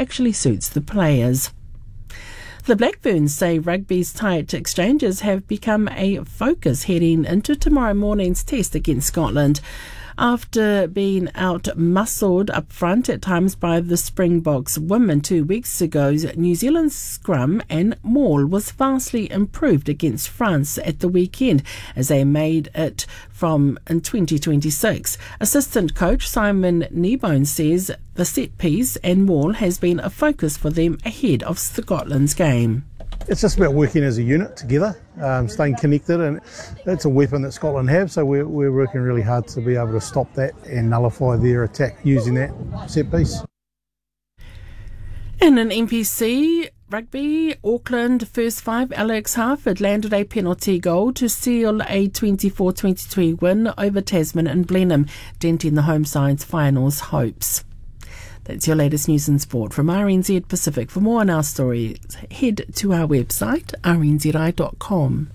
actually suits the players. The Blackburns say rugby's tight exchanges have become a focus heading into tomorrow morning's test against Scotland. After being out-muscled up front at times by the Springboks women 2 weeks ago, New Zealand's scrum and maul was vastly improved against France at the weekend as they made it from in 2026. Assistant coach Simon Kneebone says the set piece and maul has been a focus for them ahead of Scotland's game. It's just about working as a unit together, staying connected, and that's a weapon that Scotland have, so we're working really hard to be able to stop that and nullify their attack using that set piece. In an NPC rugby, Auckland first five Alex Harford landed a penalty goal to seal a 24-23 win over Tasman and Blenheim, denting the home side's finals hopes. That's your latest news and sport from RNZ Pacific. For more on our stories, head to our website, rnzi.com.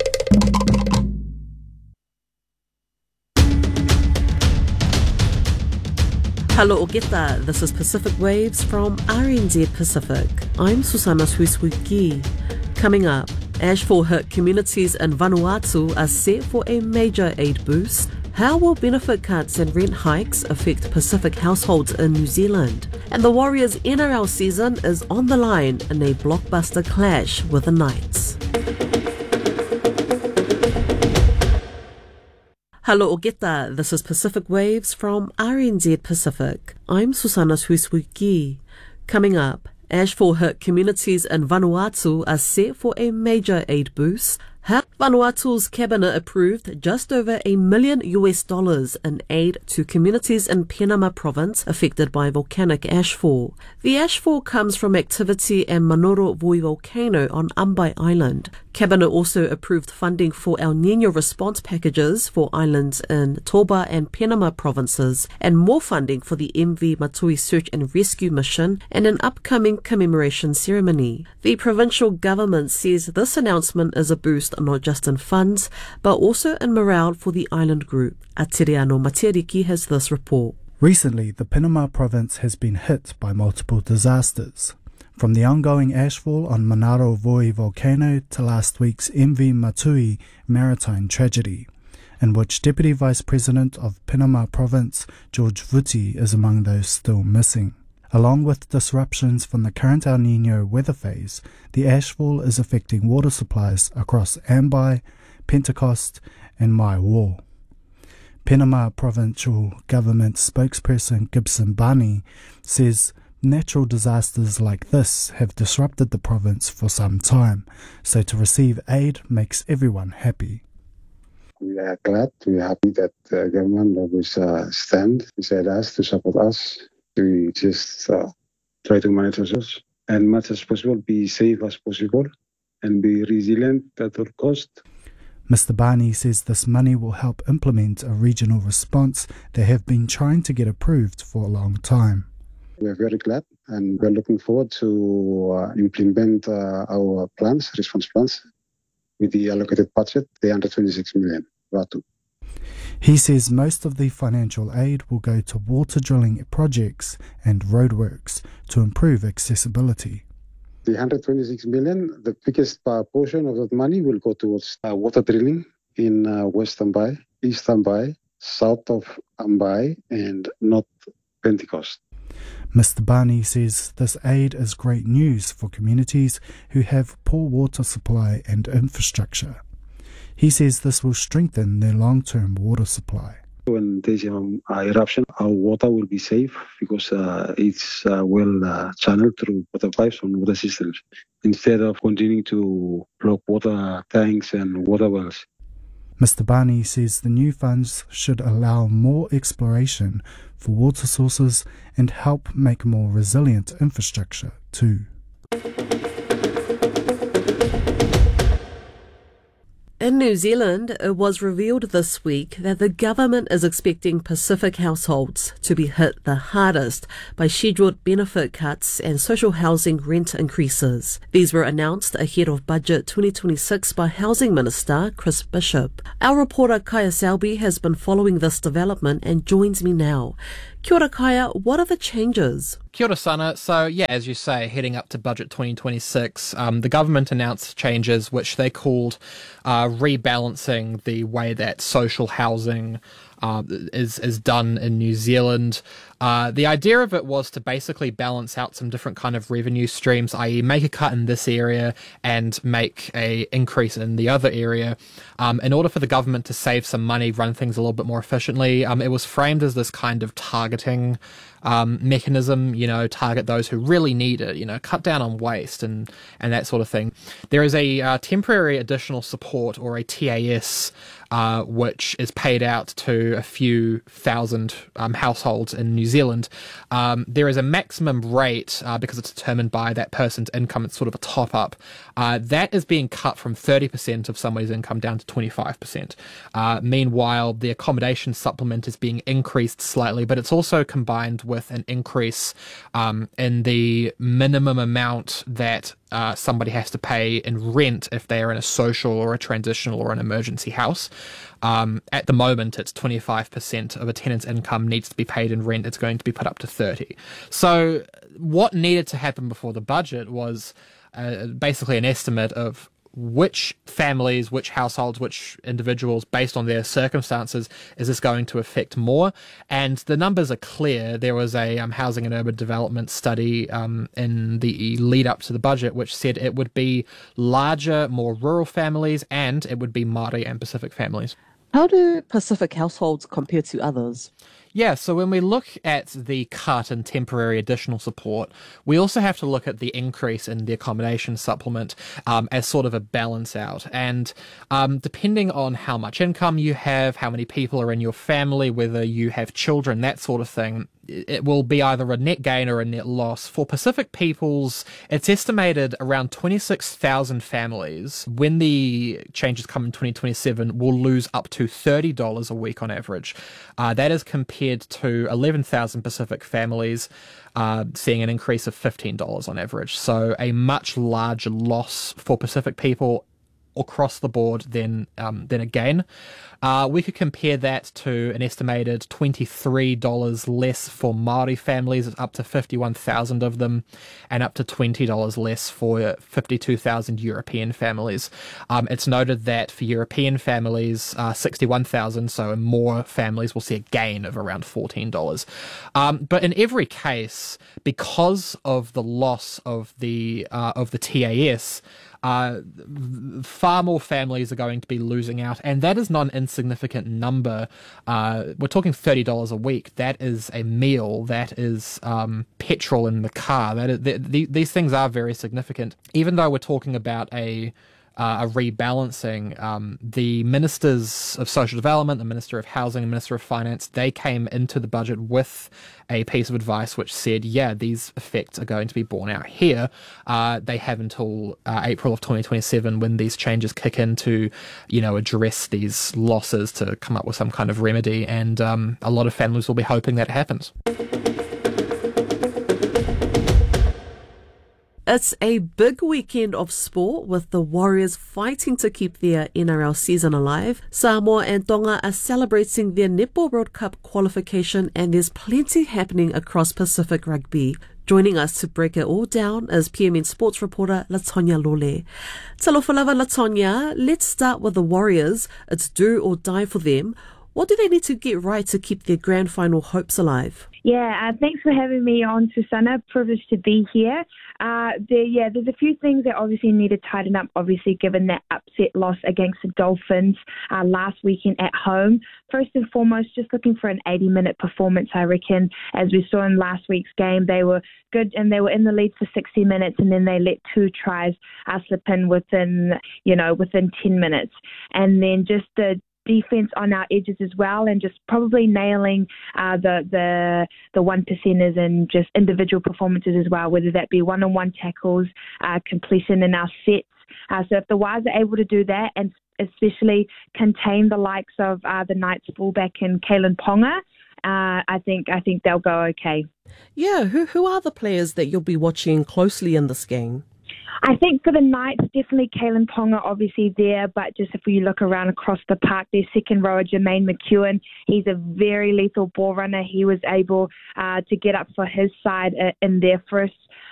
Hello Ogeta, this is Pacific Waves from RNZ Pacific. I'm Susana Suisuki. Coming up, ashfall hit communities in Vanuatu are set for a major aid boost. How will benefit cuts and rent hikes affect Pacific households in New Zealand? And the Warriors' NRL season is on the line in a blockbuster clash with the Knights. Hello Ogeta, this is Pacific Waves from RNZ Pacific. I'm Susana Suisuki. Coming up, ashfall hit communities in Vanuatu are set for a major aid boost. Vanuatu's cabinet approved just over $1 million in aid to communities in Penama province affected by volcanic ashfall. The ashfall comes from activity in Manoro Voi volcano on Ambai Island. Cabinet also approved funding for El Niño response packages for islands in Toba and Penama provinces, and more funding for the MV Matui search and rescue mission and an upcoming commemoration ceremony. The provincial government says this announcement is a boost not just in funds, but also in morale for the island group. Atiriano Matiriki has this report. Recently, the Penama province has been hit by multiple disasters, from the ongoing ashfall on Manaro Voi volcano to last week's MV Matui maritime tragedy, in which Deputy Vice President of Penama Province George Vuti is among those still missing. Along with disruptions from the current El Niño weather phase, the ashfall is affecting water supplies across Ambai, Pentecost and Maiwo. Penama Provincial Government spokesperson Gibson Bani says natural disasters like this have disrupted the province for some time, so to receive aid makes everyone happy. We are glad, we are happy that the government always stand beside us to support us. We just try to manage ourselves and much as possible be safe as possible and be resilient at all cost. Mr. Barney says this money will help implement a regional response they have been trying to get approved for a long time. We are very glad and we are looking forward to implement our plans, response plans, with the allocated budget, the under 26 million. He says most of the financial aid will go to water drilling projects and roadworks to improve accessibility. The 126 million, the biggest portion of that money will go towards water drilling in West Ambai, East Ambai, South of Ambai and North Pentecost. Mr. Barney says this aid is great news for communities who have poor water supply and infrastructure. He says this will strengthen their long-term water supply. When there's an eruption, our water will be safe because it's well channeled through water pipes and water systems, instead of continuing to block water tanks and water wells. Mr. Barney says the new funds should allow more exploration for water sources and help make more resilient infrastructure too. In New Zealand, it was revealed this week that the government is expecting Pacific households to be hit the hardest by scheduled benefit cuts and social housing rent increases. These were announced ahead of Budget 2026 by Housing Minister Chris Bishop. Our reporter Kaya Selby has been following this development and joins me now. Kia ora, Kaya, what are the changes? Kia ora sana. So, yeah, as you say, heading up to Budget 2026, the government announced changes which they called rebalancing the way that social housing is done in New Zealand. The idea of it was to basically balance out some different kind of revenue streams, i.e. make a cut in this area and make a increase in the other area. In order for the government to save some money, run things a little bit more efficiently, it was framed as this kind of targeting mechanism, target those who really need it, cut down on waste and that sort of thing. There is a temporary additional support, or a TAS, which is paid out to a few thousand households in New Zealand. There is a maximum rate, because it's determined by that person's income. It's sort of a top-up. That is being cut from 30% of somebody's income down to 25%. Meanwhile, the accommodation supplement is being increased slightly, but it's also combined with an increase in the minimum amount that somebody has to pay in rent if they are in a social or a transitional or an emergency house. At the moment, it's 25% of a tenant's income needs to be paid in rent. It's going to be put up to 30%. So what needed to happen before the budget was basically an estimate of which families, which households, which individuals, based on their circumstances, is this going to affect more? And the numbers are clear. There was a housing and urban development study in the lead up to the budget, which said it would be larger, more rural families, and it would be Māori and Pacific families. How do Pacific households compare to others? Yeah, so when we look at the cut in temporary additional support, we also have to look at the increase in the accommodation supplement as sort of a balance out. And depending on how much income you have, how many people are in your family, whether you have children, that sort of thing, it will be either a net gain or a net loss. For Pacific peoples, it's estimated around 26,000 families, when the changes come in 2027, will lose up to $30 a week on average. That is compared to 11,000 Pacific families seeing an increase of $15 on average. So a much larger loss for Pacific people across the board than a gain. We could compare that to an estimated $23 less for Māori families, up to 51,000 of them, and up to $20 less for 52,000 European families. It's noted that for European families, 61,000, so more families, will see a gain of around $14. But in every case, because of the loss of the TAS, far more families are going to be losing out, and that is not an insignificant number. We're talking $30 a week. That is a meal. That is petrol in the car. These things are very significant. Even though we're talking about a rebalancing, the ministers of social development, the Minister of Housing, the Minister of Finance, they came into the budget with a piece of advice which said, yeah, these effects are going to be borne out here. They have until April of 2027 when these changes kick in to, address these losses, to come up with some kind of remedy. And a lot of families will be hoping that happens. It's a big weekend of sport, with the Warriors fighting to keep their NRL season alive. Samoa and Tonga are celebrating their Netball World Cup qualification, and there's plenty happening across Pacific rugby. Joining us to break it all down is PMN sports reporter Latonya Lole. Talofa lava, Latonya. Let's start with the Warriors. It's do or die for them. What do they need to get right to keep their grand final hopes alive? Yeah, thanks for having me on, Susanna. Privileged to be here. There's a few things that obviously need to tighten up, obviously, given that upset loss against the Dolphins last weekend at home. First and foremost, just looking for an 80-minute performance, I reckon. As we saw in last week's game, they were good and they were in the lead for 60 minutes, and then they let two tries slip in within 10 minutes. And then just the defense on our edges as well, and just probably nailing the 1%ers and just individual performances as well, whether that be one-on-one tackles, completion in our sets. So if the Wires are able to do that, and especially contain the likes of the Knights fullback and Kalen Ponga, I think they'll go okay. Yeah, who are the players that you'll be watching closely in this game? I think for the Knights, definitely Kalen Ponga obviously there, but just if we look around across the park, their second rower, Jermaine McEwen, he's a very lethal ball runner. He was able to get up for his side in their first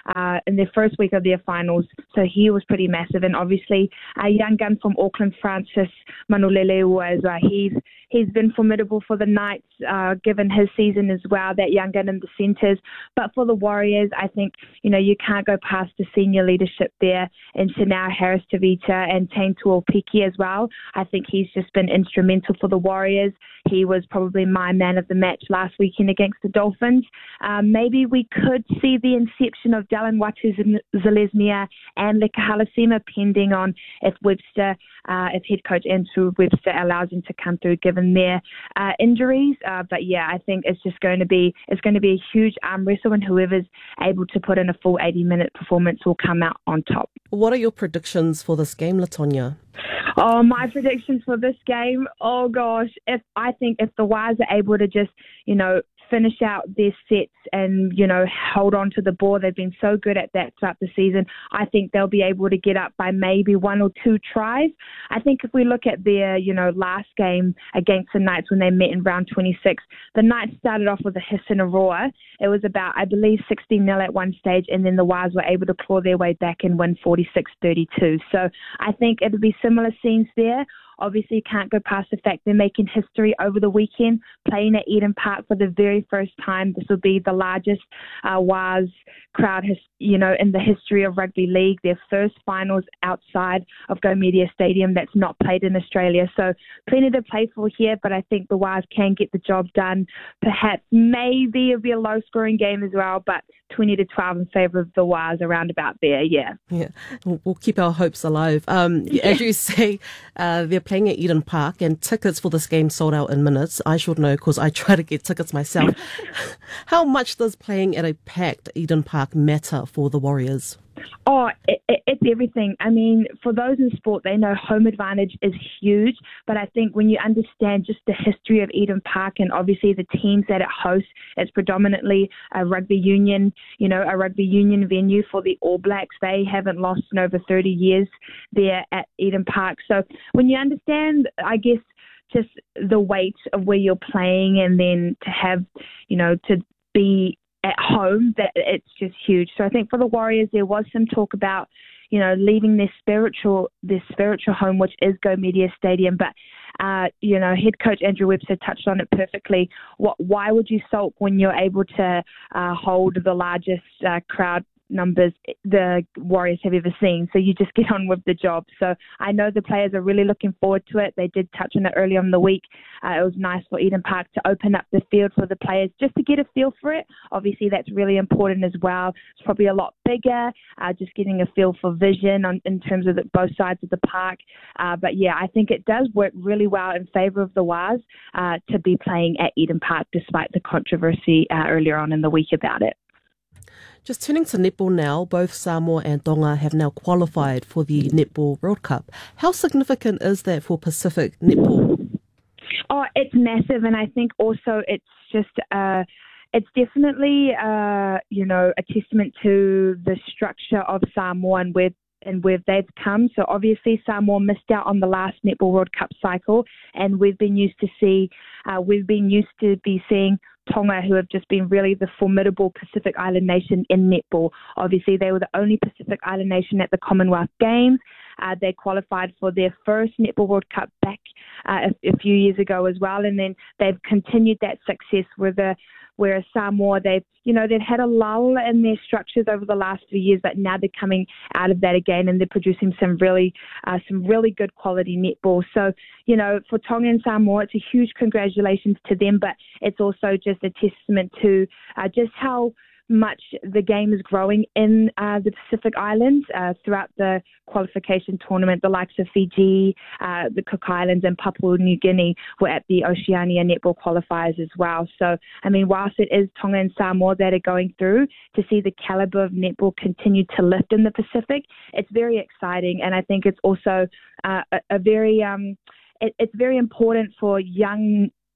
week of their finals, so he was pretty massive. And obviously a young gun from Auckland, Francis Manolele, was he's been formidable for the Knights, given his season as well, that young gun in the centres. But for the Warriors, I think, you can't go past the senior leadership there in Chanel Harris-Tavita and Tane Tuopiki as well. I think he's just been instrumental for the Warriors. He was probably my man of the match last weekend against the Dolphins. Maybe we could see the inception of Dallin Watu-Zalesnia and Leka Halasima, pending on if head coach Andrew Webster allows him to come through, given their injuries. But yeah, I think it's going to be a huge arm wrestle, and whoever's able to put in a full 80-minute performance will come out on top. What are your predictions for this game, Latonya? Oh, my predictions for this game, oh gosh, I think if the Wires are able to just, finish out their sets and, hold on to the ball, they've been so good at that throughout the season, I think they'll be able to get up by maybe 1 or 2 tries. I think if we look at their, last game against the Knights when they met in round 26, the Knights started off with a hiss and a roar. It was about, I believe, 16-0 at one stage, and then the Wires were able to claw their way back and win 46-32. So I think it'll be similar scenes there. Obviously, can't go past the fact they're making history over the weekend, playing at Eden Park for the very first time. This will be the largest Wires crowd, in the history of rugby league. Their first finals outside of Go Media Stadium that's not played in Australia. So plenty to play for here, but I think the Wires can get the job done. Perhaps maybe it'll be a low-scoring game as well, but 20-12 in favour of the Wires, around about there. Yeah. We'll keep our hopes alive. As you say, they're playing at Eden Park, and tickets for this game sold out in minutes. I should know because I try to get tickets myself. How much does playing at a packed Eden Park matter for the Warriors? Oh, it's everything. I mean, for those in sport, they know home advantage is huge. But I think when you understand just the history of Eden Park and obviously the teams that it hosts, it's predominantly a rugby union venue for the All Blacks. They haven't lost in over 30 years there at Eden Park. So when you understand, I guess, just the weight of where you're playing, and then to have, to be at home, that it's just huge. So I think for the Warriors, there was some talk about, leaving their spiritual home, which is Go Media Stadium. But, head coach Andrew Webster touched on it perfectly. Why would you sulk when you're able to hold the largest crowd numbers the Warriors have ever seen? So you just get on with the job. So I know the players are really looking forward to it. They did touch on it early on in the week. It was nice for Eden Park to open up the field for the players just to get a feel for it. Obviously, that's really important as well. It's probably a lot bigger, just getting a feel for vision in terms of both sides of the park. But yeah, I think it does work really well in favour of the Wires to be playing at Eden Park, despite the controversy earlier on in the week about it. Just turning to netball now, both Samoa and Tonga have now qualified for the Netball World Cup. How significant is that for Pacific netball? Oh, it's massive, and I think also it's just it's definitely a testament to the structure of Samoa and where they've come. So obviously Samoa missed out on the last Netball World Cup cycle, and we've been used to be seeing Tonga, who have just been really the formidable Pacific Island nation in netball. Obviously, they were the only Pacific Island nation at the Commonwealth Games. They qualified for their first Netball World Cup back a few years ago as well, and then they've continued that success whereas Samoa, they've had a lull in their structures over the last few years, but now they're coming out of that again, and they're producing some really good quality netball. So, for Tonga and Samoa, it's a huge congratulations to them, but it's also just a testament to just how much the game is growing in the Pacific Islands throughout the qualification tournament. The likes of Fiji, the Cook Islands and Papua New Guinea were at the Oceania netball qualifiers as well. So, I mean, whilst it is Tonga and Samoa that are going through, to see the calibre of netball continue to lift in the Pacific, it's very exciting. And I think it's also it's very important for young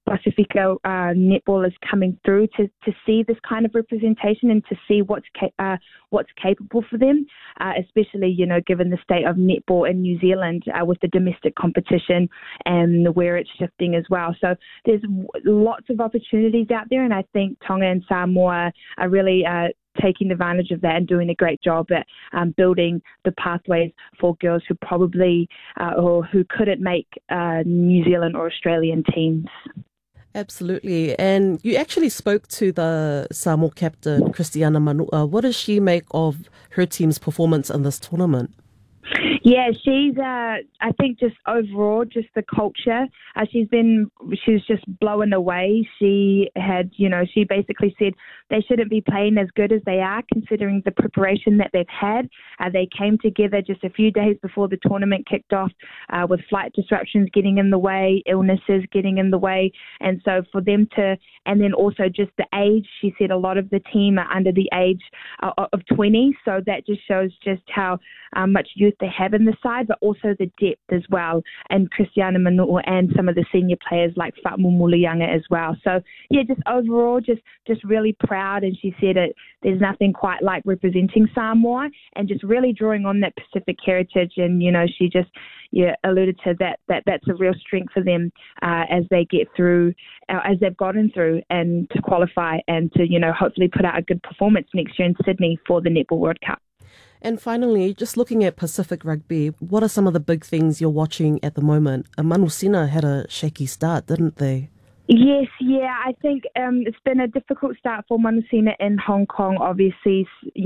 Pacifica netball is coming through to see this kind of representation and to see what's capable for them, especially, given the state of netball in New Zealand with the domestic competition and where it's shifting as well. So there's lots of opportunities out there, and I think Tonga and Samoa are really taking advantage of that and doing a great job at building the pathways for girls who probably or who couldn't make New Zealand or Australian teams. Absolutely. And you actually spoke to the Samoa captain, Christiana Manua. What does she make of her team's performance in this tournament? Yeah, she's, I think just overall, just the culture, she was just blown away. She had, she basically said they shouldn't be playing as good as they are considering the preparation that they've had. They came together just a few days before the tournament kicked off with flight disruptions getting in the way, illnesses getting in the way. And so for them to, and then also just the age, she said a lot of the team are under the age of 20. So that just shows just how much youth they have in the side, but also the depth as well. And Christiana Manua and some of the senior players like Fatmu Mulianga as well. So yeah, just overall, just really proud. And she said there's nothing quite like representing Samoa and just really drawing on that Pacific heritage. And, she just alluded to that's a real strength for them as they get through, as they've gotten through and to qualify and to, hopefully put out a good performance next year in Sydney for the Netball World Cup. And finally, just looking at Pacific Rugby, what are some of the big things you're watching at the moment? Manusina had a shaky start, didn't they? Yes, yeah. I think it's been a difficult start for Manusina in Hong Kong, obviously,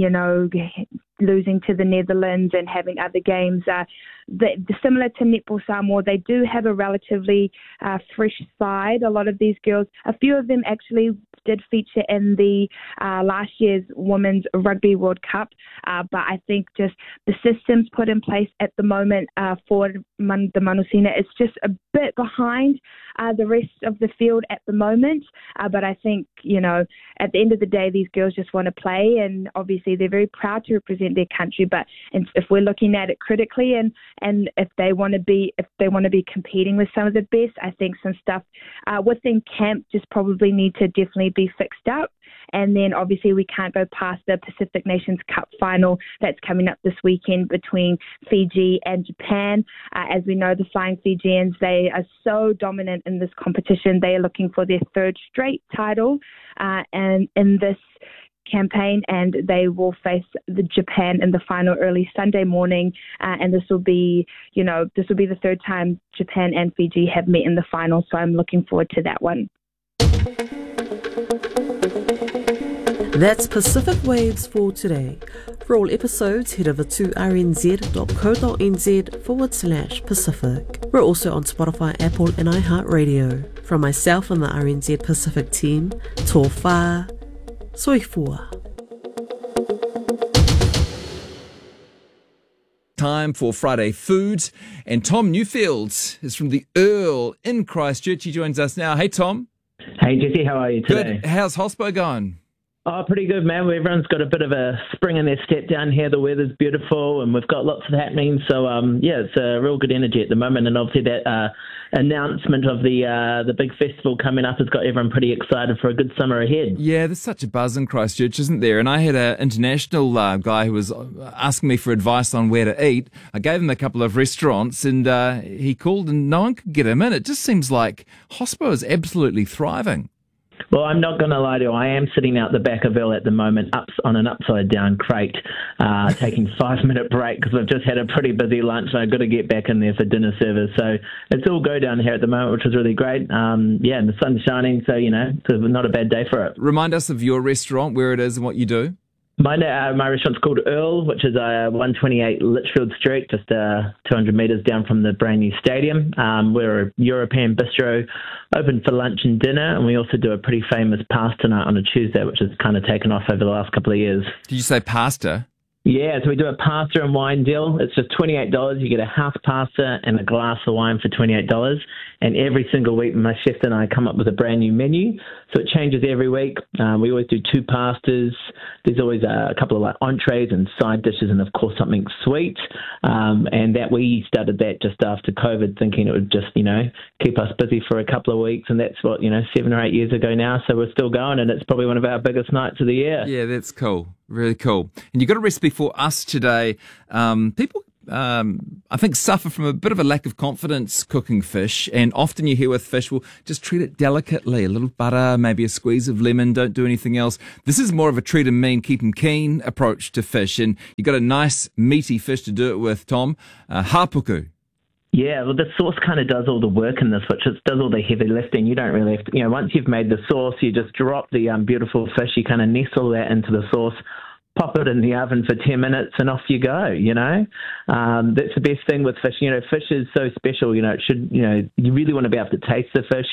losing to the Netherlands and having other games. Similar to Netball Samoa, they do have a relatively fresh side. A lot of these girls, a few of them actually did feature in the last year's Women's Rugby World Cup, but I think just the systems put in place at the moment for the Manusina, it's just a bit behind the rest of the field at the moment, but I think, at the end of the day, these girls just want to play, and obviously they're very proud to represent their country, but if we're looking at it critically and if they want to be competing with some of the best, I think some stuff within camp just probably need to definitely be fixed up. And then obviously we can't go past the Pacific Nations Cup final that's coming up this weekend between Fiji and Japan. As we know, the Flying Fijians, they are so dominant in this competition. They are looking for their third straight title and in this campaign, and they will face the Japan in the final early Sunday morning, and this will be the third time Japan and Fiji have met in the final, so I'm looking forward to that one. That's Pacific Waves for today. For all episodes, head over to rnz.co.nz/Pacific. We're also on Spotify, Apple and iHeartRadio. From myself and the RNZ Pacific team, tō whā, soifua. Time for Friday Food, and Tom Newfield is from the Earl in Christchurch. He joins us now. Hey, Tom. Hey, Jesse, how are you today? Good. How's Hospo going? Oh, pretty good, man. Everyone's got a bit of a spring in their step down here. The weather's beautiful, and we've got lots of happening. So, it's a real good energy at the moment. And obviously, that announcement of the big festival coming up has got everyone pretty excited for a good summer ahead. Yeah, there's such a buzz in Christchurch, isn't there? And I had an international guy who was asking me for advice on where to eat. I gave him a couple of restaurants, and he called, and no one could get him in. It just seems like Hospo is absolutely thriving. Well, I'm not going to lie to you. I am sitting out the back of Earl at the moment, on an upside-down crate, taking a 5-minute break because I've just had a pretty busy lunch and I've got to get back in there for dinner service. So it's all go down here at the moment, which is really great. And the sun's shining, so, it's not a bad day for it. Remind us of your restaurant, where it is and what you do. My restaurant's called Earl, which is 128 Litchfield Street, just 200 metres down from the brand new stadium. We're a European bistro, open for lunch and dinner, and we also do a pretty famous pasta night on a Tuesday, which has kind of taken off over the last couple of years. Did you say pasta? Yeah, so we do a pasta and wine deal. It's just $28. You get a house pasta and a glass of wine for $28. And every single week, my chef and I come up with a brand new menu. So it changes every week. We always do 2 pastas. There's always a couple of like entrees and side dishes, and of course something sweet. And that we started that just after COVID, thinking it would just, keep us busy for a couple of weeks. And that's what, 7 or 8 years ago now. So we're still going, and it's probably one of our biggest nights of the year. Yeah, that's cool. Really cool. And you've got a recipe for us today. People, I think, suffer from a bit of a lack of confidence cooking fish. And often you hear with fish, well, just treat it delicately. A little butter, maybe a squeeze of lemon, don't do anything else. This is more of a treat 'em mean, keep 'em keen approach to fish. And you've got a nice meaty fish to do it with, Tom. Hapuku. Yeah, well, the sauce kind of does all the work in this, which does all the heavy lifting. You don't really have to, once you've made the sauce, you just drop the beautiful fish, you kind of nestle that into the sauce, pop it in the oven for 10 minutes, and off you go, That's the best thing with fish. Fish is so special, it should, you really want to be able to taste the fish.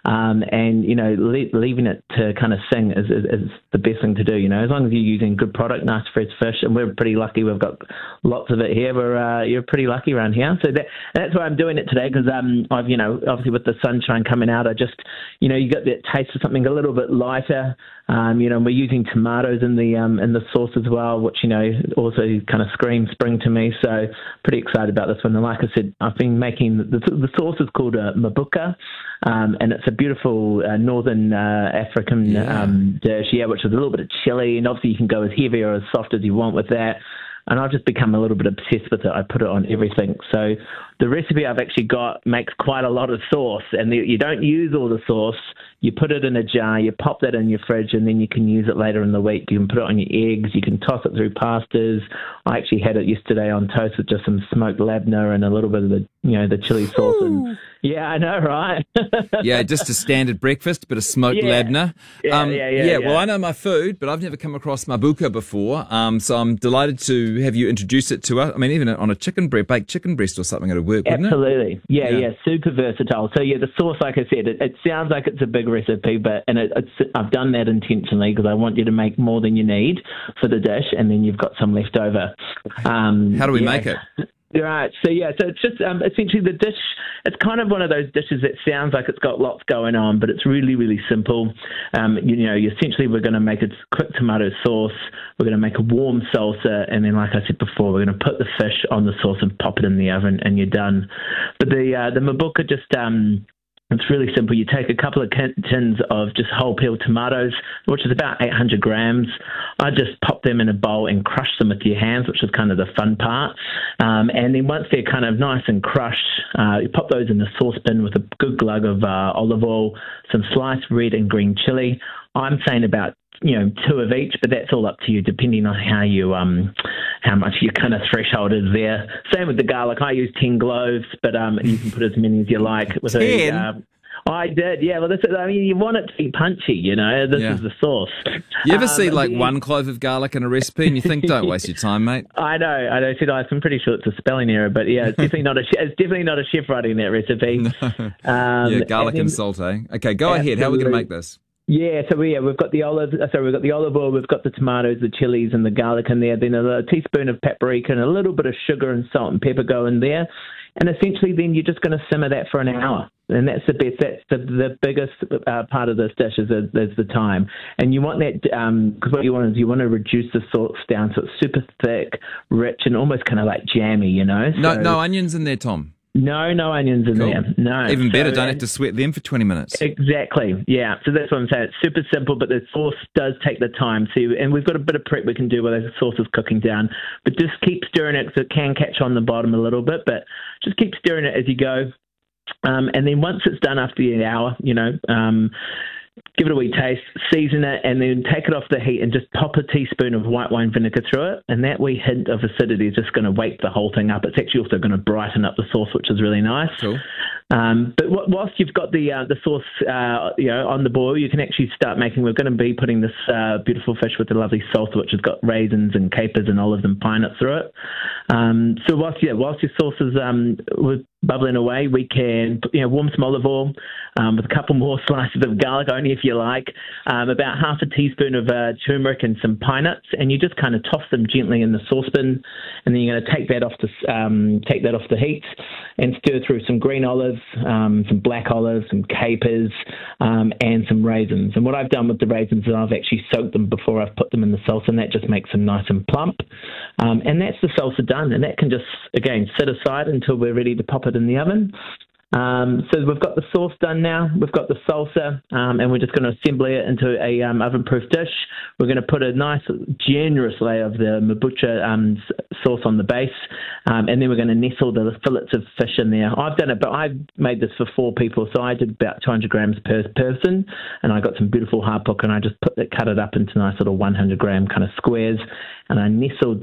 And leaving it to kind of sing is the best thing to do. As long as you're using good product, nice fresh fish, and we're pretty lucky. We've got lots of it here. You're pretty lucky around here. So that's why I'm doing it today, because I've obviously with the sunshine coming out, I just you got that taste of something a little bit lighter. We're using tomatoes in the sauce as well, which also kind of screams spring to me. So pretty excited about this one. And like I said, I've been making the sauce is called mabuka, and it's a beautiful northern African dish, which is a little bit of chili, and obviously you can go as heavy or as soft as you want with that. And I've just become a little bit obsessed with it. I put it on everything. So the recipe I've actually got makes quite a lot of sauce, and you don't use all the sauce. You put it in a jar, you pop that in your fridge, and then you can use it later in the week. You can put it on your eggs, you can toss it through pastas. I actually had it yesterday on toast with just some smoked labna and a little bit of the chili sauce. And yeah, I know, right? Yeah, just a standard breakfast, bit of smoked labna. Yeah. Well, I know my food, but I've never come across mabuka before. So I'm delighted to have you introduce it to us. I mean, even on a baked chicken breast or something, it'll work, wouldn't it? Absolutely. Yeah, super versatile. So the sauce, like I said, it sounds like it's a big recipe, but I've done that intentionally because I want you to make more than you need for the dish, and then you've got some left over. How do we make it? Right. So it's just essentially the dish. It's kind of one of those dishes that sounds like it's got lots going on, but it's really, really simple. Essentially we're going to make a quick tomato sauce. We're going to make a warm salsa, and then, like I said before, we're going to put the fish on the sauce and pop it in the oven, and you're done. But the mabuka just it's really simple. You take a couple of tins of just whole peeled tomatoes, which is about 800 grams. I just pop them in a bowl and crush them with your hands, which is kind of the fun part. And then once they're kind of nice and crushed, you pop those in the saucepan with a good glug of olive oil, some sliced red and green chili. I'm saying about 2 of each, but that's all up to you, depending on how much your kind of threshold is there. Same with the garlic. I use 10 cloves, but you can put as many as you like. With 10? I did, yeah. Well, you want it to be punchy, This is the sauce. You ever see one clove of garlic in a recipe and you think, don't waste your time, mate? I know. I'm pretty sure it's a spelling error, but yeah, it's definitely not a chef writing that recipe. No. Garlic and salt, eh? Okay, go ahead. How are we going to make this? Yeah, so we've got the olive oil, we've got the tomatoes, the chilies, and the garlic in there. Then a teaspoon of paprika and a little bit of sugar and salt and pepper go in there. And essentially, then you're just going to simmer that for an hour, and that's the best. That's the biggest part of this dish is the time. And you want that because what you want is you want to reduce the sauce down so it's super thick, rich, and almost kind of like jammy. No onions in there, Tom. No onions in there. No. Even better, don't have to sweat them for 20 minutes. Exactly, yeah. So that's what I'm saying. It's super simple, but the sauce does take the time. And we've got a bit of prep we can do while the sauce is cooking down. But just keep stirring it because it can catch on the bottom a little bit. But just keep stirring it as you go. And then once it's done after the hour, give it a wee taste, season it, and then take it off the heat and just pop a teaspoon of white wine vinegar through it. And that wee hint of acidity is just going to wake the whole thing up. It's actually also going to brighten up the sauce, which is really nice. Cool. But whilst you've got the sauce, on the boil, you can actually start making. We're going to be putting this beautiful fish with the lovely salsa, which has got raisins and capers and olives and pine nuts through it. So whilst your sauce is bubbling away, we can warm some olive oil with a couple more slices of garlic, only if you like, about half a teaspoon of turmeric and some pine nuts, and you just kind of toss them gently in the saucepan, and then you're going to take that off the heat and stir through some green olives, some black olives, some capers, and some raisins. And what I've done with the raisins is I've actually soaked them before I've put them in the salsa, and that just makes them nice and plump. And that's the salsa done, and that can just, again, sit aside until we're ready to pop it in the oven. So we've got the sauce done now, we've got the salsa, and we're just going to assemble it into a oven-proof dish. We're going to put a nice, generous layer of the mabucha sauce on the base, and then we're going to nestle the fillets of fish in there. I've done it, but I've made this for 4 people, so I did about 200 grams per person, and I got some beautiful hapok, and I just cut it up into nice little 100-gram kind of squares, and I nestled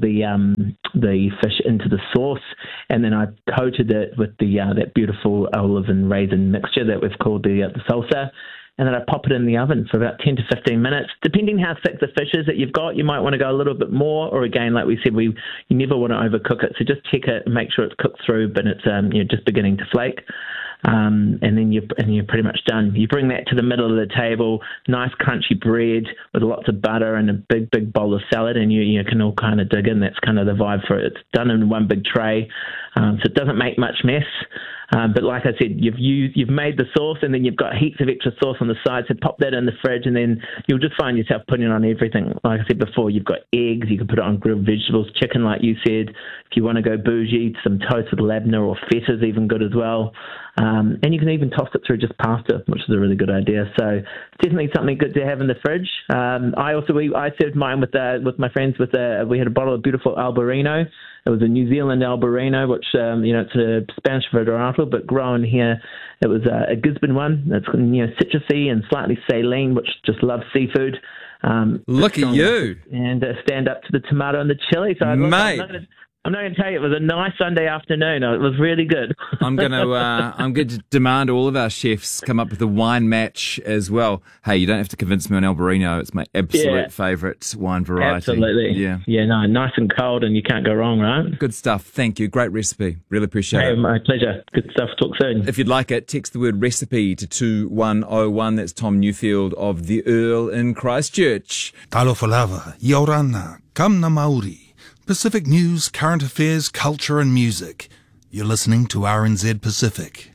the fish into the sauce, and then I coated it with that beautiful olive and raisin mixture that we've called the salsa, and then I pop it in the oven for about 10 to 15 minutes. Depending how thick the fish is that you've got, you might want to go a little bit more, or again, like we said, you never want to overcook it, so just check it and make sure it's cooked through, but it's just beginning to flake. And then you're pretty much done. You bring that to the middle of the table, nice crunchy bread with lots of butter and a big bowl of salad, and you can all kind of dig in. That's kind of the vibe for it. It's done in one big tray, so it doesn't make much mess. But like I said, you've made the sauce, and then you've got heaps of extra sauce on the side, so pop that in the fridge, and then you'll just find yourself putting it on everything. Like I said before, you've got eggs, you can put it on grilled vegetables, chicken like you said. If you want to go bougie, some toast with labneh or feta is even good as well. And you can even toss it through just pasta, which is a really good idea. So it's definitely something good to have in the fridge. I served mine with my friends we had a bottle of beautiful Albarino. It was a New Zealand Albarino, which it's a Spanish varietal, but grown here. It was a Gisborne one. It's citrusy and slightly saline, which just loves seafood. Look at you! And stand up to the tomato and the chili. So mate. I'm not going to tell you, it was a nice Sunday afternoon. It was really good. I'm going to demand all of our chefs come up with a wine match as well. Hey, you don't have to convince me on Albarino. It's my absolute favourite wine variety. Absolutely. Yeah, no, nice and cold, and you can't go wrong, right? Good stuff. Thank you. Great recipe. Really appreciate it. My pleasure. Good stuff. Talk soon. If you'd like it, text the word recipe to 2101. That's Tom Newfield of the Earl in Christchurch. Talofalava, Yorana, Kamna Maori. Pacific news, current affairs, culture and music. You're listening to RNZ Pacific.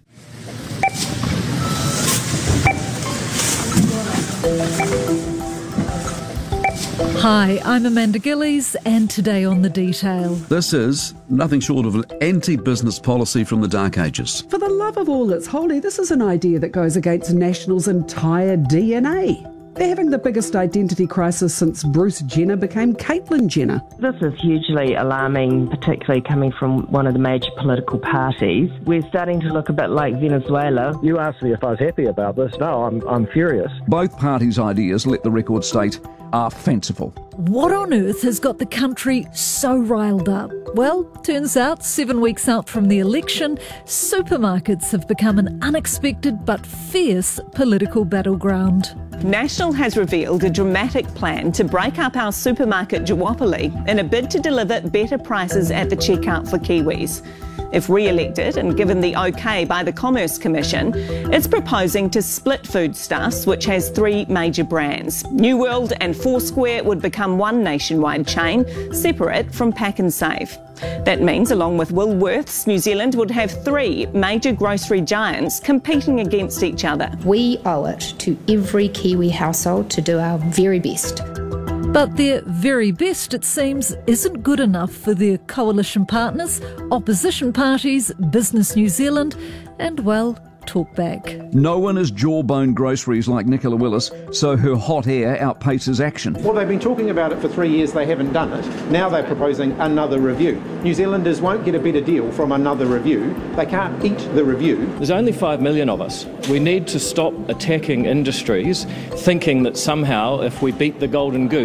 Hi, I'm Amanda Gillies, and today on The Detail. This is nothing short of an anti-business policy from the Dark Ages. For the love of all that's holy, this is an idea that goes against National's entire DNA. They're having the biggest identity crisis since Bruce Jenner became Caitlyn Jenner. This is hugely alarming, particularly coming from one of the major political parties. We're starting to look a bit like Venezuela. You asked me if I was happy about this. No, I'm furious. Both parties' ideas, let the record state, are fanciful. What on earth has got the country so riled up? Well, turns out 7 weeks out from the election, supermarkets have become an unexpected but fierce political battleground. National has revealed a dramatic plan to break up our supermarket duopoly in a bid to deliver better prices at the checkout for Kiwis. If re-elected and given the OK by the Commerce Commission, it's proposing to split Foodstuffs, which has 3 major brands. New World and Foursquare would become one nationwide chain, separate from Pack and Save. That means, along with Woolworths, New Zealand would have 3 major grocery giants competing against each other. We owe it to every Kiwi household to do our very best. But their very best, it seems, isn't good enough for their coalition partners, opposition parties, Business New Zealand, and, well, Talkback. No one is jawbone groceries like Nicola Willis, so her hot air outpaces action. Well, they've been talking about it for 3 years, they haven't done it. Now they're proposing another review. New Zealanders won't get a better deal from another review. They can't eat the review. There's only 5 million of us. We need to stop attacking industries, thinking that somehow if we beat the golden goose,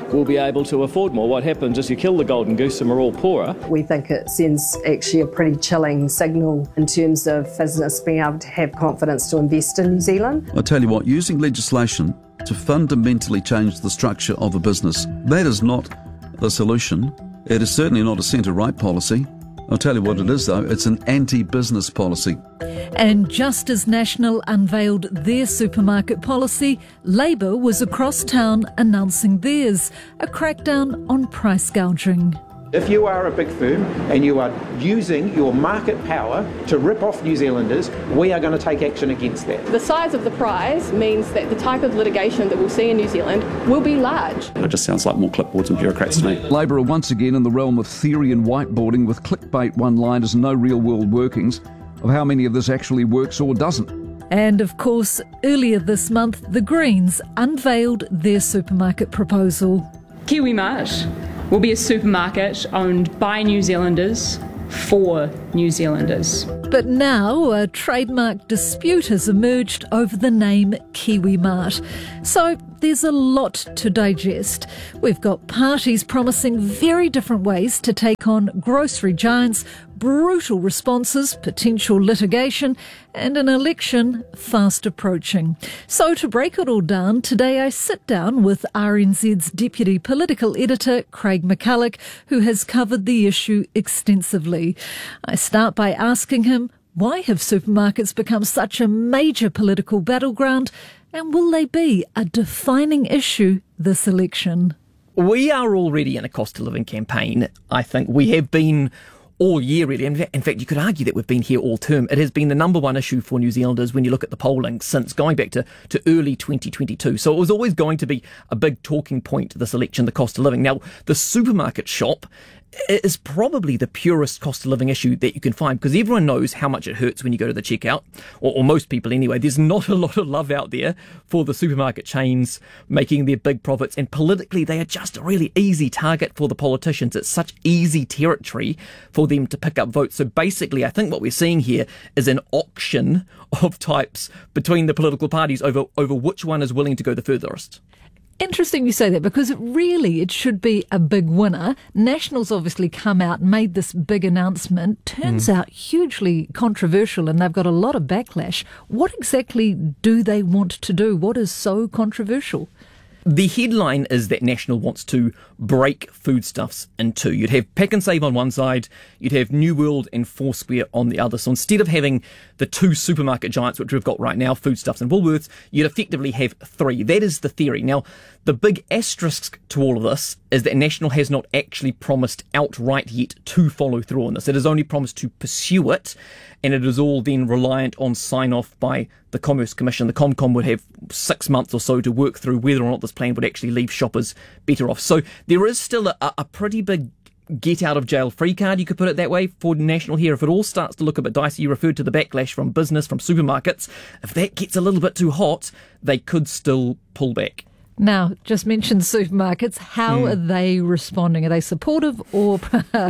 will be able to afford more. What happens is you kill the golden goose and we're all poorer. We think it sends actually a pretty chilling signal in terms of business being able to have confidence to invest in New Zealand. I tell you what, using legislation to fundamentally change the structure of a business, that is not the solution. It is certainly not a centre-right policy. I'll tell you what it is, though. It's an anti-business policy. And just as National unveiled their supermarket policy, Labour was across town announcing theirs, a crackdown on price gouging. If you are a big firm and you are using your market power to rip off New Zealanders, we are going to take action against that. The size of the prize means that the type of litigation that we'll see in New Zealand will be large. It just sounds like more clipboards and bureaucrats to me. Labour are once again in the realm of theory and whiteboarding with clickbait one-liners and no real-world workings of how many of this actually works or doesn't. And of course, earlier this month, the Greens unveiled their supermarket proposal. KiwiMart will be a supermarket owned by New Zealanders for New Zealanders. But now a trademark dispute has emerged over the name KiwiMart. So there's a lot to digest. We've got parties promising very different ways to take on grocery giants, brutal responses, potential litigation, and an election fast approaching. So to break it all down, today I sit down with RNZ's Deputy Political Editor, Craig McCulloch, who has covered the issue extensively. I start by asking him, why have supermarkets become such a major political battleground, and will they be a defining issue this election? We are already in a cost of living campaign. I think we have been all year, really. In fact, you could argue that we've been here all term. It has been the number one issue for New Zealanders when you look at the polling since going back to early 2022. So it was always going to be a big talking point this election, the cost of living. Now, the supermarket shop is probably the purest cost of living issue that you can find, because everyone knows how much it hurts when you go to the checkout, or most people anyway. There's not a lot of love out there for the supermarket chains making their big profits, and politically they are just a really easy target for the politicians. It's such easy territory for them to pick up votes. So basically, I think what we're seeing here is an auction of types between the political parties over which one is willing to go the furthest. Interesting you say that, because it should be a big winner. Nationals obviously come out and made this big announcement. Turns out hugely controversial, and they've got a lot of backlash. What exactly do they want to do? What is so controversial? The headline is that National wants to break foodstuffs in two. You'd have Pack and Save on one side, you'd have New World and Foursquare on the other. So instead of having the two supermarket giants, which we've got right now, Foodstuffs and Woolworths, you'd effectively have three. That is the theory. Now, the big asterisk to all of this is that National has not actually promised outright yet to follow through on this. It has only promised to pursue it, and it is all then reliant on sign-off by the Commerce Commission. The Comcom would have 6 months or so to work through whether or not this plan would actually leave shoppers better off. So there is still a pretty big get-out-of-jail-free card, you could put it that way, for National here. If it all starts to look a bit dicey, you referred to the backlash from business, from supermarkets. If that gets a little bit too hot, they could still pull back. Now, just mentioned supermarkets. How are they responding? Are they supportive or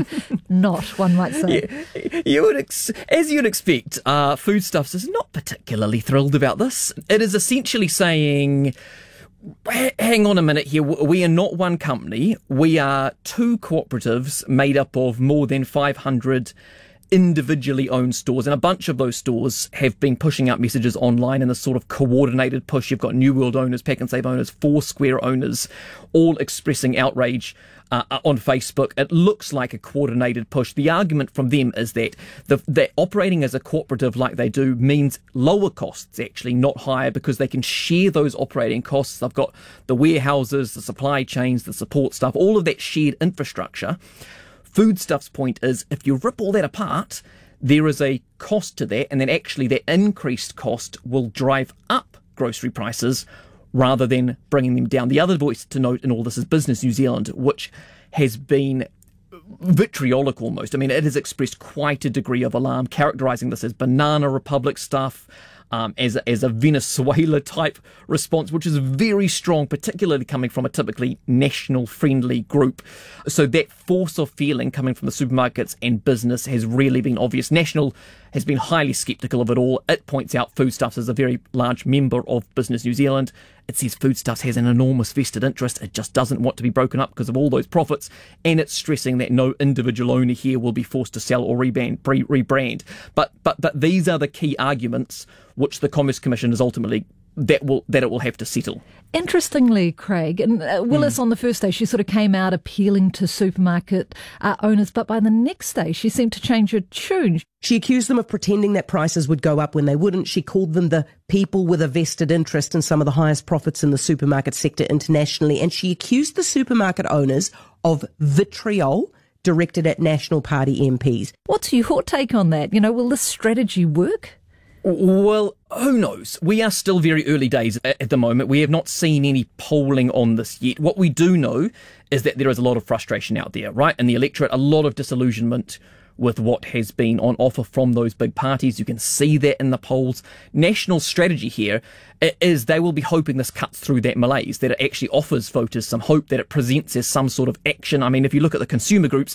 not, one might say? Yeah, as you'd expect, Foodstuffs is not particularly thrilled about this. It is essentially saying, hang on a minute here, we are not one company. We are two cooperatives made up of more than 500 individually owned stores, and a bunch of those stores have been pushing out messages online in this sort of coordinated push. You've got New World owners, Pack and Save owners, Foursquare owners, all expressing outrage on Facebook. It looks like a coordinated push. The argument from them is that they're operating as a cooperative like they do means lower costs, actually, not higher, because they can share those operating costs. They've got the warehouses, the supply chains, the support staff, all of that shared infrastructure. Foodstuff's point is, if you rip all that apart, there is a cost to that, and then actually that increased cost will drive up grocery prices rather than bringing them down. The other voice to note in all this is Business New Zealand, which has been vitriolic almost. I mean, it has expressed quite a degree of alarm, characterising this as banana republic stuff, as a Venezuela-type response, which is very strong, particularly coming from a typically national-friendly group. So that force of feeling coming from the supermarkets and business has really been obvious. National has been highly sceptical of it all. It points out Foodstuffs as a very large member of Business New Zealand. It says Foodstuffs has an enormous vested interest. It just doesn't want to be broken up because of all those profits. And it's stressing that no individual owner here will be forced to sell or rebrand. But these are the key arguments which the Commerce Commission is ultimately that it will have to settle. Interestingly, Craig, and Willis on the first day, she sort of came out appealing to supermarket owners, but by the next day she seemed to change her tune. She accused them of pretending that prices would go up when they wouldn't. She called them the people with a vested interest in some of the highest profits in the supermarket sector internationally, and she accused the supermarket owners of vitriol directed at National Party MPs. What's your take on that? Will this strategy work? Well, who knows? We are still very early days at the moment. We have not seen any polling on this yet. What we do know is that there is a lot of frustration out there, right? In the electorate, a lot of disillusionment with what has been on offer from those big parties. You can see that in the polls. National strategy here is they will be hoping this cuts through that malaise, that it actually offers voters some hope, that it presents as some sort of action. I mean, if you look at the consumer groups,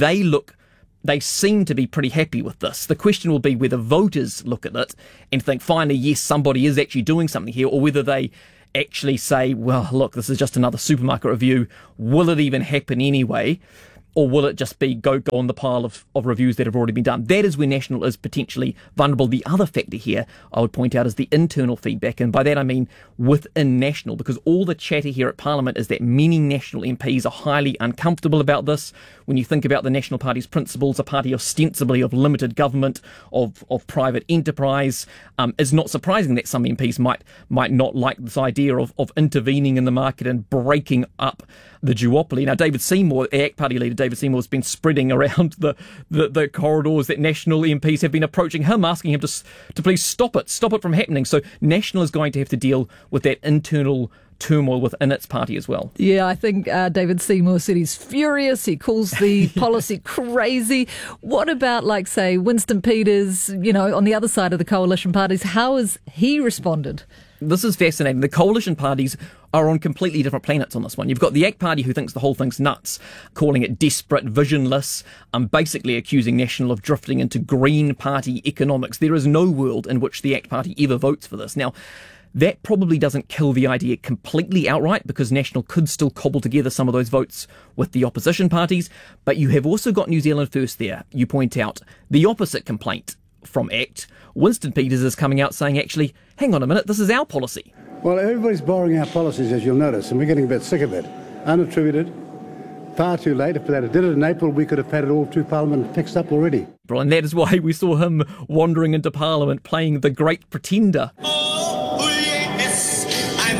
they seem to be pretty happy with this. The question will be whether voters look at it and think, finally, yes, somebody is actually doing something here, or whether they actually say, well, look, this is just another supermarket review. Will it even happen anyway? Or will it just be go on the pile of reviews that have already been done? That is where National is potentially vulnerable. The other factor here, I would point out, is the internal feedback. And by that I mean within National, because all the chatter here at Parliament is that many National MPs are highly uncomfortable about this. When you think about the National Party's principles, a party ostensibly of limited government, of private enterprise, it's not surprising that some MPs might not like this idea of intervening in the market and breaking up the duopoly. Now, David Seymour, ACT Party leader David Seymour, has been spreading around the corridors that National MPs have been approaching him, asking him to please stop it from happening. So National is going to have to deal with that internal turmoil within its party as well. Yeah, I think David Seymour said he's furious. He calls the policy crazy. What about, like, say, Winston Peters, on the other side of the coalition parties? How has he responded? This is fascinating. The coalition parties are on completely different planets on this one. You've got the ACT Party, who thinks the whole thing's nuts, calling it desperate, visionless, basically accusing National of drifting into Green Party economics. There is no world in which the ACT Party ever votes for this. Now, that probably doesn't kill the idea completely outright, because National could still cobble together some of those votes with the opposition parties. But you have also got New Zealand First there. You point out the opposite complaint from ACT. Winston Peters is coming out saying, actually, hang on a minute, this is our policy. Well, everybody's borrowing our policies, as you'll notice, and we're getting a bit sick of it. Unattributed, far too late. If they did it in April, we could have had it all through Parliament fixed up already. And that is why we saw him wandering into Parliament playing The Great Pretender. Oh, yes, I'm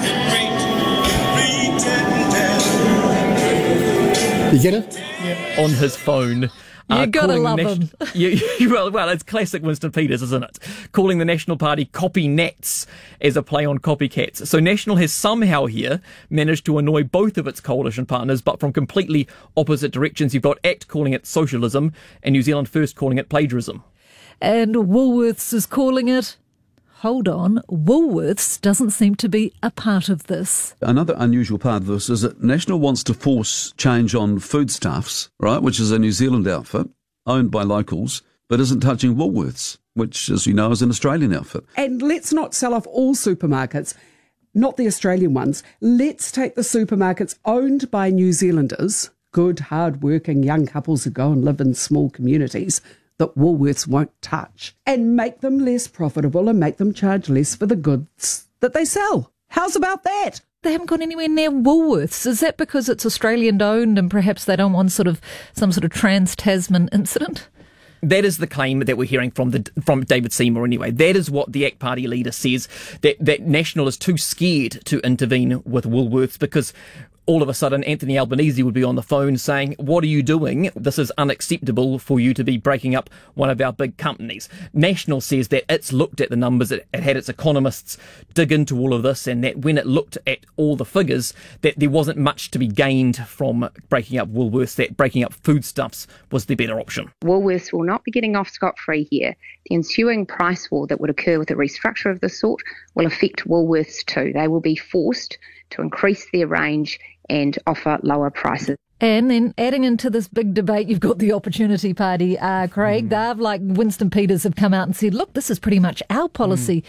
the Great Pretender. You get it? Yeah. On his phone. You gotta love him. Well, it's classic Winston Peters, isn't it? Calling the National Party copy nats as a play on copycats. So National has somehow here managed to annoy both of its coalition partners, but from completely opposite directions. You've got ACT calling it socialism and New Zealand First calling it plagiarism. And Woolworths is calling it... Hold on, Woolworths doesn't seem to be a part of this. Another unusual part of this is that National wants to force change on Foodstuffs, right, which is a New Zealand outfit owned by locals, but isn't touching Woolworths, which, as you know, is an Australian outfit. And let's not sell off all supermarkets, not the Australian ones. Let's take the supermarkets owned by New Zealanders, good, hard-working young couples who go and live in small communities, that Woolworths won't touch, and make them less profitable and make them charge less for the goods that they sell. How's about that? They haven't gone anywhere near Woolworths. Is that because it's Australian owned and perhaps they don't want some sort of trans-Tasman incident? That is the claim that we're hearing from David Seymour anyway. That is what the ACT Party leader says, that National is too scared to intervene with Woolworths because all of a sudden Anthony Albanese would be on the phone saying, what are you doing? This is unacceptable for you to be breaking up one of our big companies. National says that it's looked at the numbers, it had its economists dig into all of this, and that when it looked at all the figures, that there wasn't much to be gained from breaking up Woolworths, that breaking up Foodstuffs was the better option. Woolworths will not be getting off scot-free here. The ensuing price war that would occur with a restructure of this sort will affect Woolworths too. They will be forced to increase their range and offer lower prices. And then adding into this big debate, you've got the Opportunity Party, Craig. They've, like Winston Peters, have come out and said, look, this is pretty much our policy.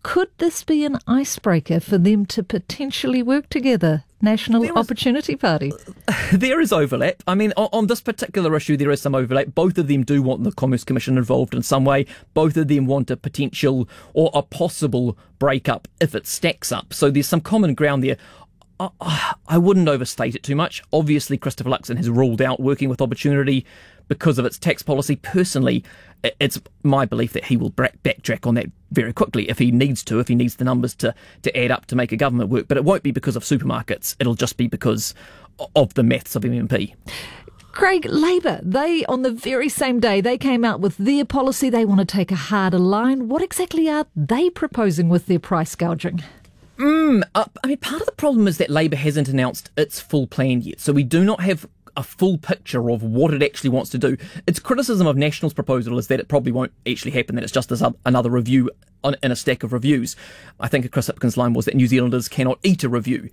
Could this be an icebreaker for them to potentially work together? National Opportunity Party. There is overlap. I mean, on this particular issue, there is some overlap. Both of them do want the Commerce Commission involved in some way. Both of them want a potential or a possible breakup if it stacks up. So there's some common ground there. I wouldn't overstate it too much. Obviously, Christopher Luxon has ruled out working with Opportunity because of its tax policy. Personally, it's my belief that he will backtrack on that very quickly if he needs to, if he needs the numbers to add up to make a government work. But it won't be because of supermarkets. It'll just be because of the maths of MMP. Craig, Labour, they, on the very same day, they came out with their policy. They want to take a harder line. What exactly are they proposing with their price gouging? I mean, part of the problem is that Labour hasn't announced its full plan yet. So we do not have a full picture of what it actually wants to do. Its criticism of National's proposal is that it probably won't actually happen, that it's just another review in a stack of reviews. I think Chris Hipkins' line was that New Zealanders cannot eat a review.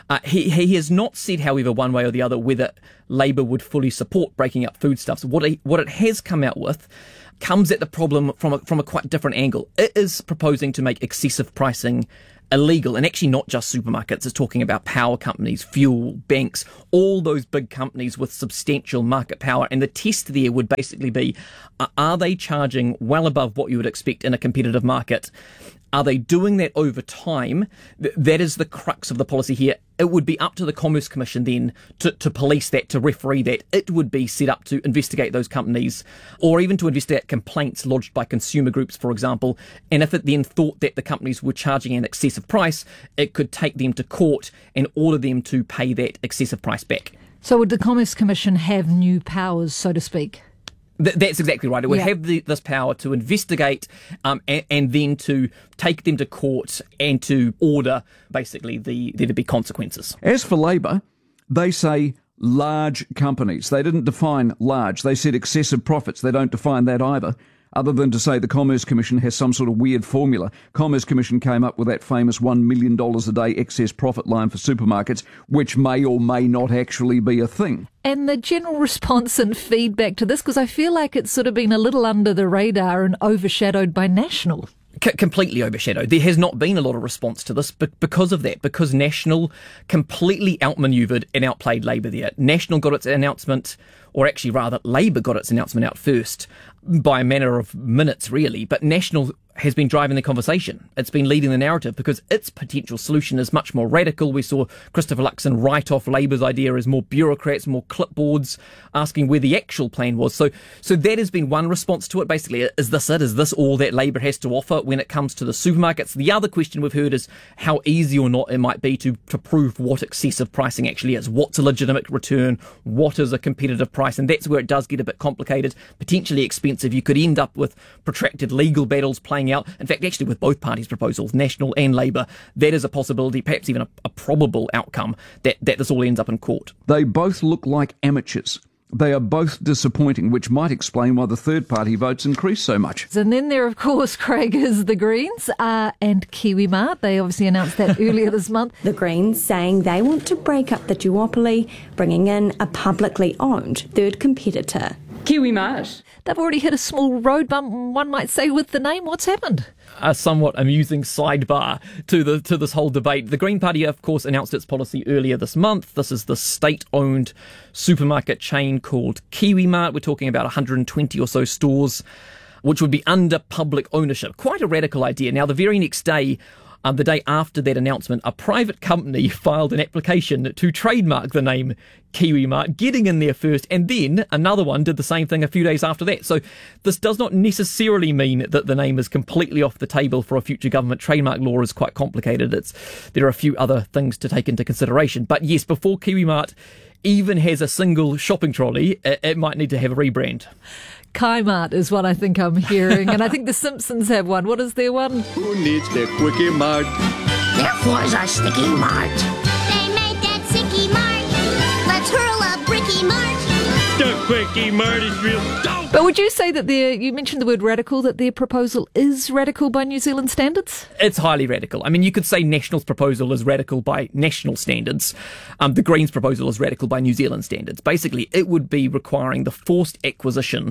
He has not said, however, one way or the other, whether Labour would fully support breaking up foodstuffs. What it has come out with comes at the problem from a quite different angle. It is proposing to make excessive pricing illegal, and actually not just supermarkets. It's talking about power companies, fuel, banks, all those big companies with substantial market power. And the test there would basically be, are they charging well above what you would expect in a competitive market? Are they doing that over time? That is the crux of the policy here. It would be up to the Commerce Commission then to police that, to referee that. It would be set up to investigate those companies, or even to investigate complaints lodged by consumer groups, for example. And if it then thought that the companies were charging an excessive price, it could take them to court and order them to pay that excessive price back. So would the Commerce Commission have new powers, so to speak? That's exactly right. It would have this power to investigate and then to take them to court and to order, basically, there to be consequences. As for Labour, they say large companies. They didn't define large. They said excessive profits. They don't define that either, other than to say the Commerce Commission has some sort of weird formula. Commerce Commission came up with that famous $1 million a day excess profit line for supermarkets, which may or may not actually be a thing. And the general response and feedback to this, because I feel like it's sort of been a little under the radar and overshadowed by National. Completely overshadowed. There has not been a lot of response to this because of that, because National completely outmanoeuvred and outplayed Labour there. National got its announcement, or actually rather Labour got its announcement out first by a matter of minutes, really. But National has been driving the conversation. It's been leading the narrative because its potential solution is much more radical. We saw Christopher Luxon write off Labour's idea as more bureaucrats, more clipboards, asking where the actual plan was. So that has been one response to it. Basically, is this it? Is this all that Labour has to offer when it comes to the supermarkets? The other question we've heard is how easy or not it might be to prove what excessive pricing actually is. What's a legitimate return? What is a competitive price? And that's where it does get a bit complicated, potentially expensive. You could end up with protracted legal battles playing out. In fact, actually with both parties' proposals, National and Labour, that is a possibility, perhaps even a probable outcome, that this all ends up in court. They both look like amateurs. They are both disappointing, which might explain why the third party votes increase so much. And then there, of course, Craig, is the Greens and KiwiMart. They obviously announced that earlier this month. The Greens saying they want to break up the duopoly, bringing in a publicly owned third competitor. KiwiMart. They've already hit a small road bump, one might say, with the name. What's happened? A somewhat amusing sidebar to this whole debate. The Green Party, of course, announced its policy earlier this month. This is the state-owned supermarket chain called KiwiMart. We're talking about 120 or so stores, which would be under public ownership. Quite a radical idea. Now, the very next day, the day after that announcement, a private company filed an application to trademark the name KiwiMart, getting in there first, and then another one did the same thing a few days after that. So this does not necessarily mean that the name is completely off the table for a future government. Trademark law is quite complicated. There are a few other things to take into consideration. But yes, before KiwiMart even has a single shopping trolley, it might need to have a rebrand. Kmart is what I think I'm hearing, and I think the Simpsons have one. What is their one? Who needs their Quickie Mart? Therefore is our Sticky Mart. They made that Sticky Mart. Let's hurl a Bricky Mart. The Quickie Mart is real dope. But would you say that you mentioned the word radical, that their proposal is radical by New Zealand standards? It's highly radical. I mean, you could say National's proposal is radical by national standards. The Greens' proposal is radical by New Zealand standards. Basically, it would be requiring the forced acquisition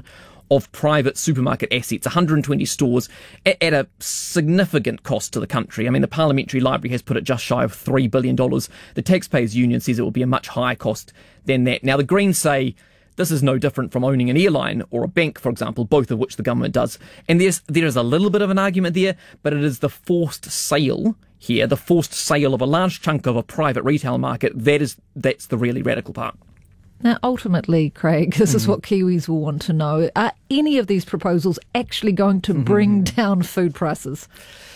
of private supermarket assets, 120 stores at a significant cost to the country. I mean, the Parliamentary Library has put it just shy of $3 billion. The Taxpayers Union says it will be a much higher cost than that. Now, the Greens say this is no different from owning an airline or a bank, for example, both of which the government does. And there is a little bit of an argument there, but it is the forced sale here, the forced sale of a large chunk of a private retail market. That's the really radical part. Now, ultimately, Craig, this is what Kiwis will want to know. Are any of these proposals actually going to bring down food prices?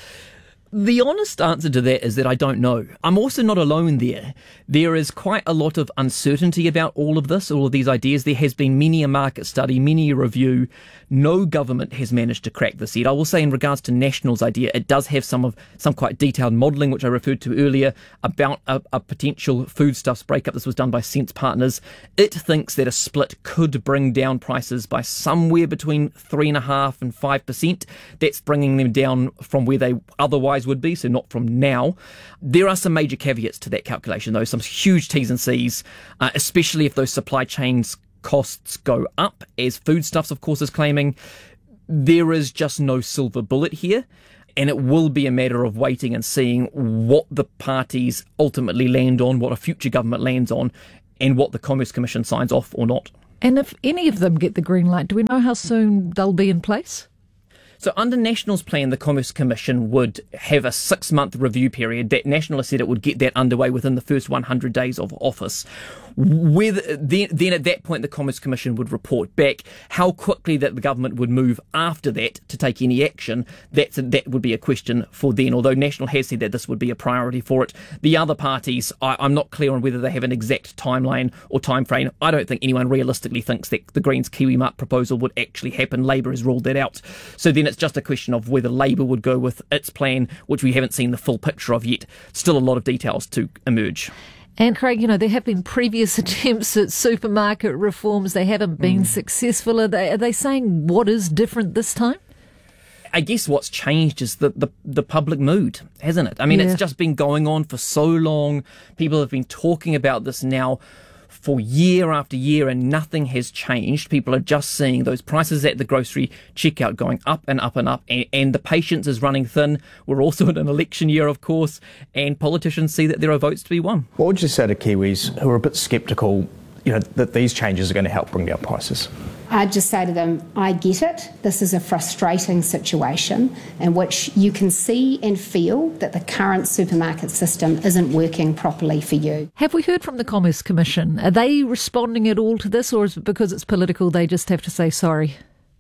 The honest answer to that is that I don't know. I'm also not alone there. There is quite a lot of uncertainty about all of this, all of these ideas. There has been many a market study, many a review. No government has managed to crack this yet. I will say in regards to National's idea, it does have some quite detailed modelling, which I referred to earlier, about a potential foodstuffs breakup. This was done by Sense Partners. It thinks that a split could bring down prices by somewhere between 3.5% and 5%. That's bringing them down from where they otherwise would be, so not from now. There are some major caveats to that calculation, though, some huge T's and C's, especially if those supply chains costs go up, as Foodstuffs, of course, is claiming. There is just no silver bullet here, and it will be a matter of waiting and seeing what the parties ultimately land on, what a future government lands on, and what the Commerce Commission signs off or not. And if any of them get the green light, do we know how soon they'll be in place? So under National's plan, the Commerce Commission would have a 6-month review period. That National has said it would get that underway within the first 100 days of office. Then at that point, the Commerce Commission would report back. How quickly that the government would move after that to take any action, that would be a question for then, although National has said that this would be a priority for it. The other parties, I'm not clear on whether they have an exact timeline or time frame. I don't think anyone realistically thinks that the Greens KiwiMart proposal would actually happen. Labour has ruled that out. So then it's just a question of whether Labour would go with its plan, which we haven't seen the full picture of yet. Still a lot of details to emerge. And Craig, there have been previous attempts at supermarket reforms. They haven't been successful. Are they saying what is different this time? I guess what's changed is the public mood, hasn't it? I mean, It's just been going on for so long. People have been talking about this now for year after year, and nothing has changed. People are just seeing those prices at the grocery checkout going up and up and up, and the patience is running thin. We're also in an election year, of course, and politicians see that there are votes to be won. What would you say to Kiwis who are a bit sceptical, that these changes are going to help bring down prices? I'd just say to them, I get it. This is a frustrating situation in which you can see and feel that the current supermarket system isn't working properly for you. Have we heard from the Commerce Commission? Are they responding at all to this, or is it because it's political they just have to say sorry?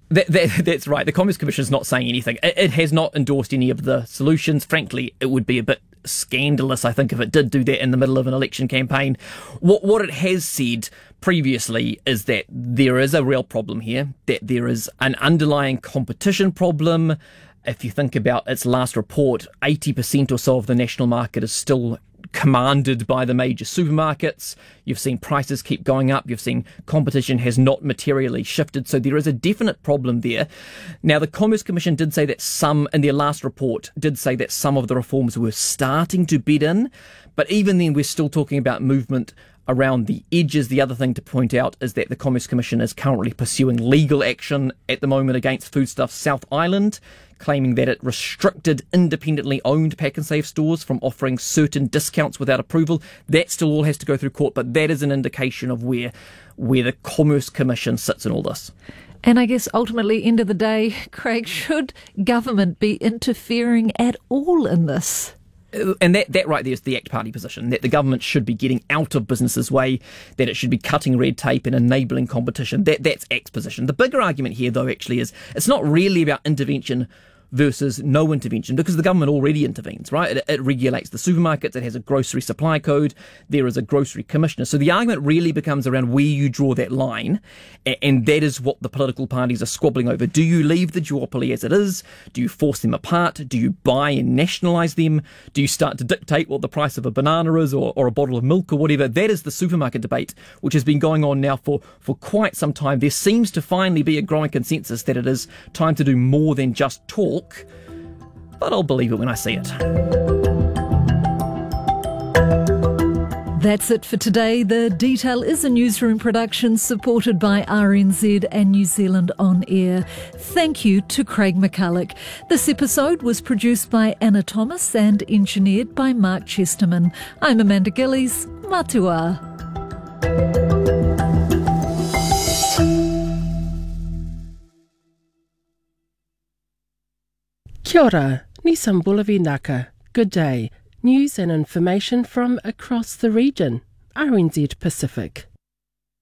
That's right. The Commerce Commission is not saying anything. It has not endorsed any of the solutions. Frankly, it would be a bit scandalous, I think, if it did do that in the middle of an election campaign. What it has said previously is that there is a real problem here, that there is an underlying competition problem. If you think about its last report, 80% or so of the national market is still commanded by the major supermarkets. You've seen prices keep going up. You've seen competition has not materially shifted. So there is a definite problem there. Now, the Commerce Commission did say that in their last report, did say that some of the reforms were starting to bed in. But even then, we're still talking about movement around the edges. The other thing to point out is that the Commerce Commission is currently pursuing legal action at the moment against Foodstuffs South Island, claiming that it restricted independently owned Pak'nSave stores from offering certain discounts without approval. That still all has to go through court, but that is an indication of where the Commerce Commission sits in all this. And I guess ultimately, end of the day, Craig, should government be interfering at all in this? And that right there is the ACT Party position, that the government should be getting out of business's way, that it should be cutting red tape and enabling competition. That's ACT's position. The bigger argument here, though, actually is it's not really about intervention versus no intervention, because the government already intervenes, right? It regulates the supermarkets. It has a grocery supply code. There is a grocery commissioner. So the argument really becomes around where you draw that line, and that is what the political parties are squabbling over. Do you leave the duopoly as it is? Do you force them apart? Do you buy and nationalise them? Do you start to dictate what the price of a banana is, or a bottle of milk, or whatever? That is the supermarket debate, which has been going on now for quite some time. There seems to finally be a growing consensus that it is time to do more than just talk, but I'll believe it when I see it. That's it for today. The Detail is a newsroom production supported by RNZ and New Zealand On Air. Thank you to Craig McCulloch. This episode was produced by Anna Thomas and engineered by Mark Chesterman. I'm Amanda Gillies. Matua. Kia ora, Nisam Bulavi Naka. Good day. News and information from across the region. RNZ Pacific.